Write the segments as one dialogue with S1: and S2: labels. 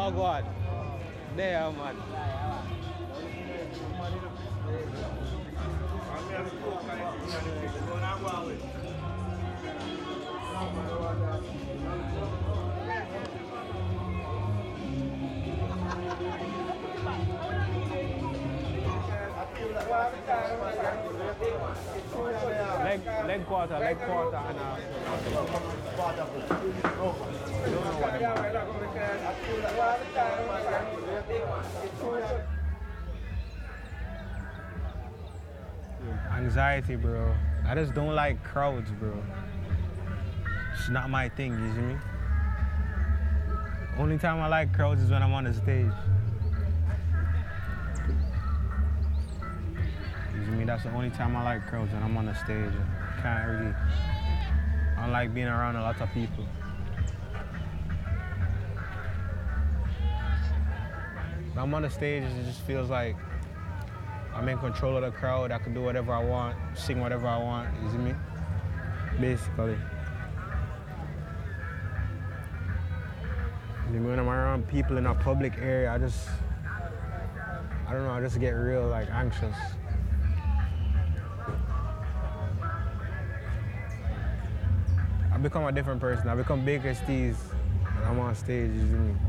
S1: Oh God. There man. Leg quarter, and anxiety, bro. I just don't like crowds, bro. It's not my thing, you see me? Only time I like crowds is when I'm on the stage. You see me? That's the only time I like crowds, when I'm on the stage. Can't really. I don't like being around a lot of people. When I'm on the stage, it just feels like I'm in control of the crowd. I can do whatever I want, sing whatever I want, you see me? Basically. When I'm around people in a public area, I don't know, I just get real like anxious. I become a different person. I become Baker Steez when I'm on stage, you see me?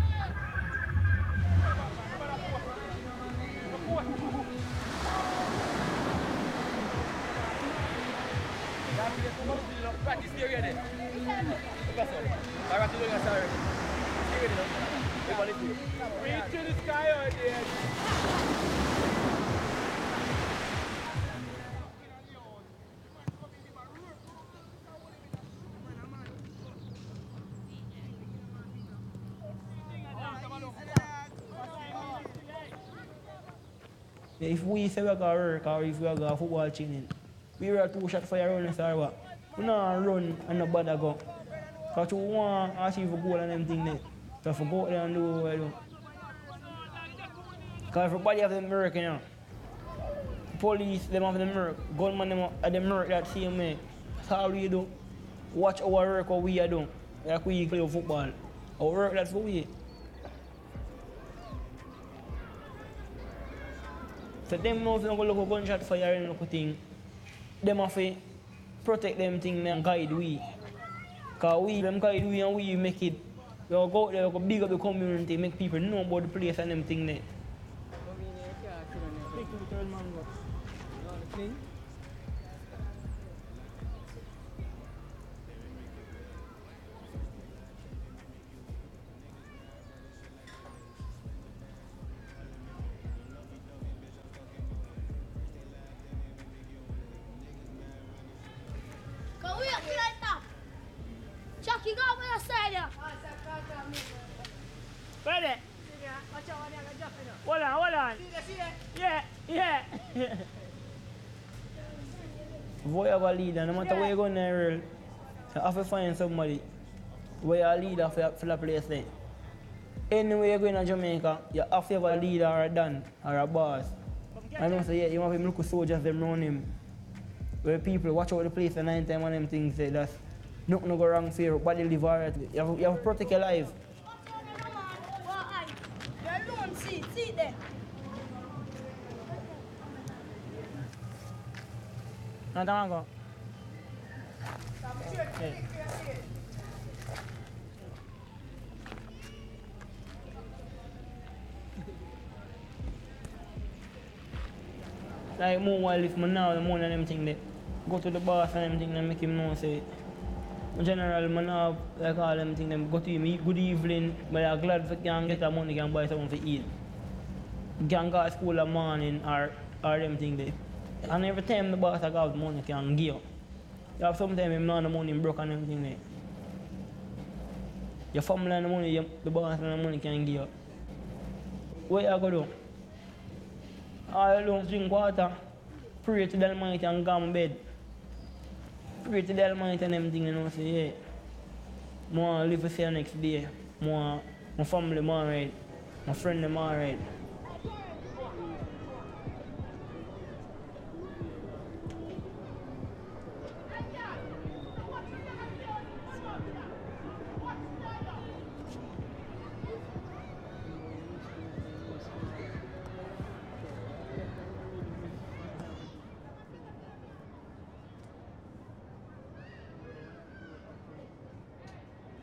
S2: If we say we're going to work or if we're going to football training, we were 2 shots for your run or what? We don't run and no bother go. Because you want to achieve a goal and them things there. So if you go out there and do what you do. Because everybody have them work, you know. Police, them have them work. Gunman, them have them work that same way. That's all we do. Watch our work, what we are doing. Like we play football. Our work, that's what we do. So them know if you go look a gunshot fire and look a thing, them have to protect them thing and guide we. Because we, them guide we and we make it. We go out there, we go big up the community, make people know about the place and them thing there.
S3: Chucky, go over the side there.
S2: Ready? Hold on. Yeah. Boy have a leader, no matter where you go in the world, you have to find somebody where you're a leader for the place there. Anywhere you go in Jamaica, you have to have a leader or a dan or a boss. I know say, yeah, you have to look at soldiers them around him. Where people watch out the place and 9 times one them things say that's nothing go wrong for you, body live alright. You have to protect your life.
S3: You're alone, see there.
S2: No, don't go. Okay. Like more while if me now the money and them thing there. Go to the boss and them thing and make him know say in general man have like all them thing them go to him good evening, but I'm glad if you can get that money can buy something to eat. You can go to school in the morning or them thing there. And every time the boss I got money can give you. You have sometimes him not the money broke and them thing there. Your family and the money, the boss and the money can give you. What you go do? All you do is drink water, pray to the Almighty and go to bed. Pray to the Almighty and them things, you know, say, yeah. I want to live to see the next day. My family is alright. My friend is alright.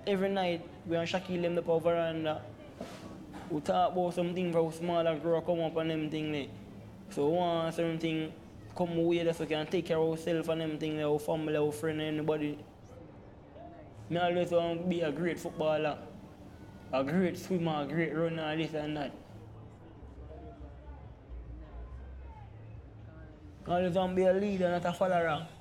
S2: every night, we and Shaquille them up over veranda. We talk about something for smaller girl come up and them thing there. So we want something come away that so we can take care of ourselves and them thing there, our family, our friend, anybody. I always want to be a great footballer, a great swimmer, a great runner, this and that. I always want to be a leader, not a follower.